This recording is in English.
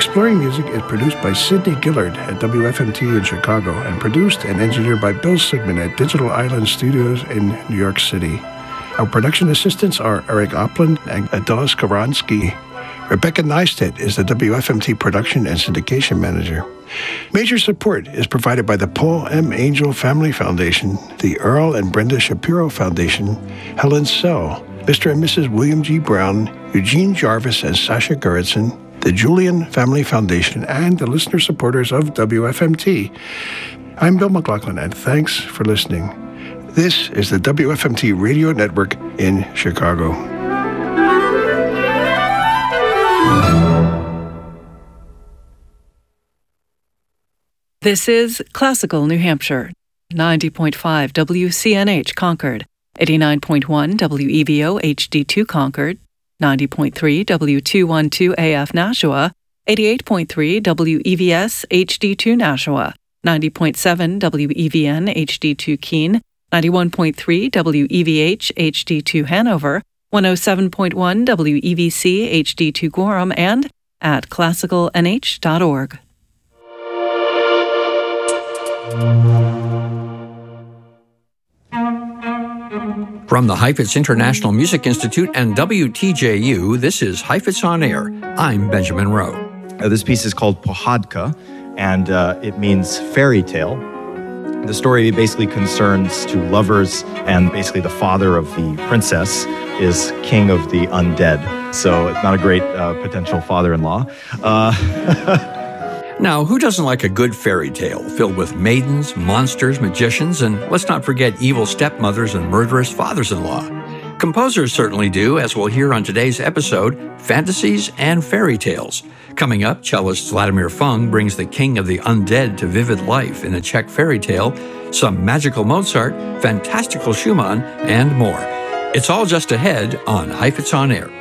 Exploring Music is produced by Sidney Gillard at WFMT in Chicago and produced and engineered by Bill Sigmund at Digital Island Studios in New York City. Our production assistants are Eric Opland and Adelis Karansky. Rebecca Neistat is the WFMT production and syndication manager. Major support is provided by the Paul M. Angel Family Foundation, the Earl and Brenda Shapiro Foundation, Helen Sell, Mr. and Mrs. William G. Brown, Eugene Jarvis and Sasha Gerritsen, the Julian Family Foundation, and the listener supporters of WFMT. I'm Bill McLaughlin, and thanks for listening. This is the WFMT Radio Network in Chicago. This is Classical New Hampshire, 90.5 WCNH Concord, 89.1 WEVO HD2 Concord, 90.3 W212 AF Nashua, 88.3 WEVS HD2 Nashua, 90.7 WEVN HD2 Keene, 91.3 WEVH HD2 Hanover, 107.1 WEVC HD2 Gorham, and at classicalnh.org. From the Heifetz International Music Institute and WTJU, this is Heifetz on Air. I'm Benjamin Rowe. This piece is called Pohádka, and it means fairy tale. The story basically concerns two lovers, and basically the father of the princess is king of the undead. So it's not a great potential father-in-law. Now, who doesn't like a good fairy tale filled with maidens, monsters, magicians, and let's not forget evil stepmothers and murderous fathers-in-law? Composers certainly do, as we'll hear on today's episode, Fantasies and Fairy Tales. Coming up, cellist Vladimir Fung brings the king of the undead to vivid life in a Czech fairy tale, some magical Mozart, fantastical Schumann, and more. It's all just ahead on Heifetz on Air.